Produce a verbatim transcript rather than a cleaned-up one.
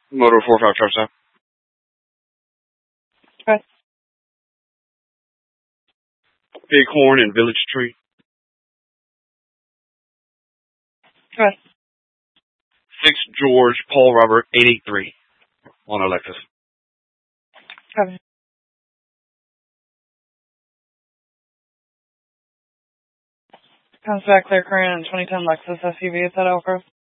Motor four five truck stop. Okay. Bighorn and Village Tree. Okay. six George Paul Robert eight eight three on a Lexus. Okay. Comes back clear current twenty ten Lexus S U V. Is that Elk Grove?